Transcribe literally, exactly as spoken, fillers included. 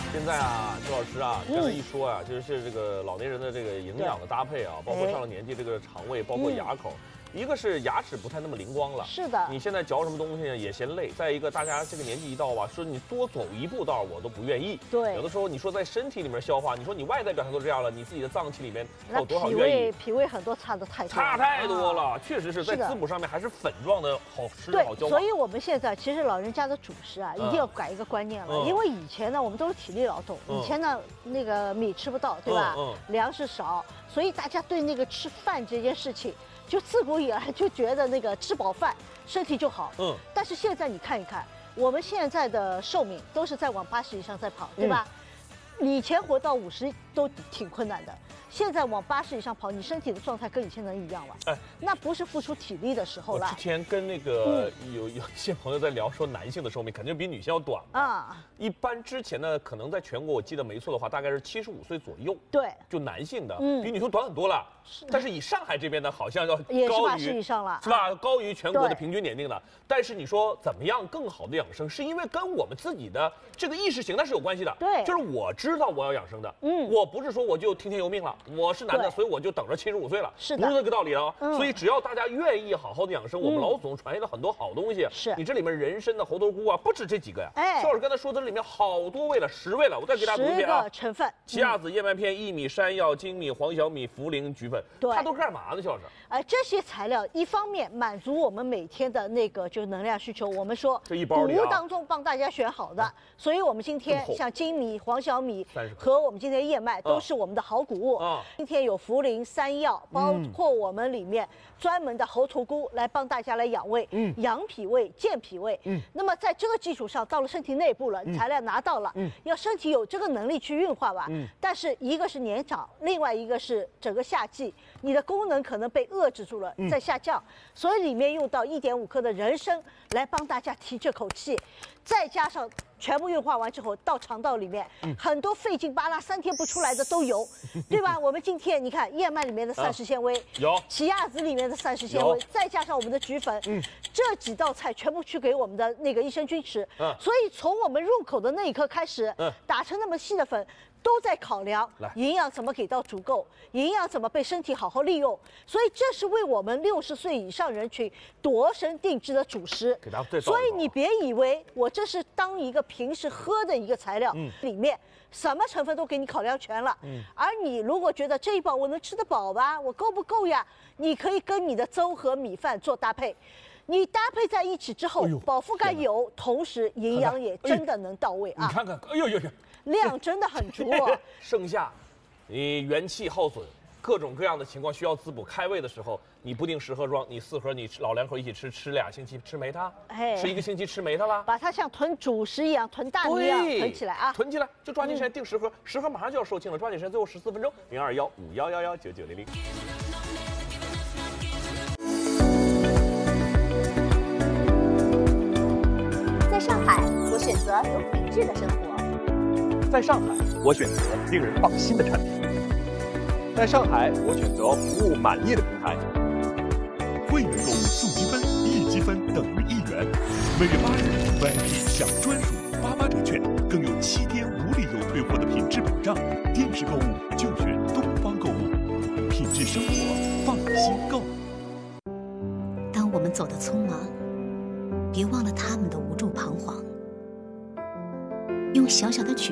现在啊，周老师啊，刚才一说啊，就是这个老年人的这个营养的搭配啊，包括上了年纪这个肠胃，包括牙口。一个是牙齿不太那么灵光了， 是的。 你现在嚼什么东西呢也嫌累。再一个，大家这个年纪一到吧，说你多走一步道我都不愿意。 对。 有的时候你说在身体里面消化，你说你外在表现都这样了，你自己的脏器里面还有多少愿意？脾胃脾胃很多差的太多。 差太多了，啊、确实是在滋补上面还是粉状的好吃好消化。 所以我们现在其实老人家的主食啊，一定要改一个观念了，嗯、因为以前呢我们都是体力劳动，嗯、以前呢那个米吃不到，对吧？嗯嗯、粮食少，所以大家对那个吃饭这件事情。就自古以来就觉得那个吃饱饭身体就好，嗯，但是现在你看一看，我们现在的寿命都是在往八十以上在跑，对吧？嗯、以前活到五十都挺困难的，现在往八十以上跑，你身体的状态跟以前能一样吗？哎，那不是付出体力的时候了。 我之前跟那个、嗯、有有一些朋友在聊，说男性的寿命肯定比女性要短啊。一般之前呢，可能在全国我记得没错的话，大概是七十五岁左右。 对， 就男性的，嗯，比女性短很多了。但是以上海这边呢，好像要也是八十以上了， 是吧？高于全国的平均年龄的。但是你说怎么样更好的养生，是因为跟我们自己的这个意识形态是有关系的。 对， 就是我知道我要养生的，嗯，我不是说我就听天由命了，我是男的，所以我就等着七十五岁了， 是的， 不是这个道理了。嗯、所以只要大家愿意好好的养生，我们老祖宗传下了很多好东西。 是， 你这里面人参的猴头菇啊，不止这几个呀。哎，肖老师刚才说的里面好多味了，十味了，我再给大家读一遍啊。 十个成分： 奇亚籽、燕麦片、薏米、山药、粳米、黄小米、茯苓、菊粉。 对， 它都干嘛呢，肖老师？ 哎，这些材料一方面满足我们每天的那个就是能量需求，我们说这一包里谷物当中帮大家选好的，所以我们今天像粳米、黄小米和我们今天燕麦都是我们的好谷物。啊，今天有茯苓、山药，包括我们里面专门的猴头菇来帮大家来养胃，嗯，养脾胃、健脾胃。嗯，那么在这个基础上，到了身体内部了，材料拿到了，嗯，要身体有这个能力去运化吧。嗯，但是一个是年长，另外一个是整个夏季，你的功能可能被遏制住了，在下降，所以里面用到一点五克的人参来帮大家提这口气，再加上全部运化完之后到肠道里面，嗯、很多费劲巴拉三天不出来的都有，对吧？我们今天你看燕麦里面的膳食纤维， 有奇亚籽里面的膳食纤维，再加上我们的菊粉，嗯、这几道菜全部去给我们的那个益生菌吃，嗯、所以从我们入口的那一刻开始，嗯、打成那么细的粉。都在考量营养怎么给到足够，营养怎么被身体好好利用，所以这是为我们六十岁以上人群度身定制的主食。所以你别以为我这是当一个平时喝的一个材料，嗯、里面什么成分都给你考量全了。嗯、而你如果觉得这一包我能吃得饱吧，我够不够呀？你可以跟你的粥和米饭做搭配。你搭配在一起之后，哎、饱腹感有，同时营养也真的能到位啊！ 你看看，哎呦呦呦！ 量真的很足哦。 盛夏，你元气耗损，各种各样的情况需要滋补。开胃的时候，你不定十盒装，你四盒，你老两口一起吃，吃俩星期吃没它，哎，吃一个星期吃没它了。 把它像囤主食一样，囤大米一样囤起来啊！ 囤起来，就抓紧时间订十盒，十盒马上就要售罄了，抓紧时间，最后十四分钟，零二幺五幺幺幺九九零零。 在上海，我选择有品质的生活。 在上海，我选择令人放心的产品。在上海，我选择服务满意的平台。 会员购物送积分，一积分等于一元。每月八日 V I P 享专属八八折券，更有七天无理由退货的品质保障。电视购物就选东方购物，品质生活，放心购。 当我们走得匆忙，别忘了他们的无助彷徨。用小小的举